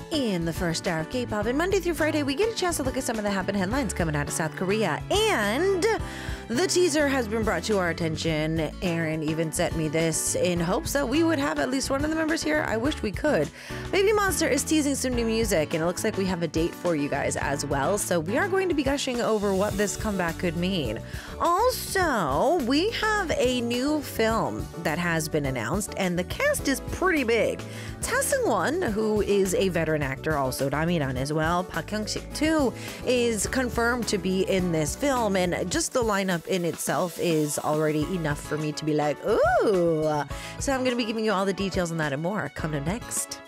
In the first hour of K-pop, and Monday through Friday, we get a chance to look at some of the happening headlines coming out of South Korea. And the teaser has been brought to our attention. Aaron even sent me this in hopes that we would have at least one of the members here. I wish we could. Baby Monster is teasing some new music, and it looks like we have a date for you guys as well. So we are going to be gushing over what this comeback could mean. Also, we have a new film that has been announced, and the cast is pretty big. Ta Seung-won, who is a veteran actor, also Ramiran as well. Park Hyung-sik too is confirmed to be in this film, and just the lineup in itself is already enough for me to be like, ooh. So I'm going to be giving you all the details on that and more coming up next.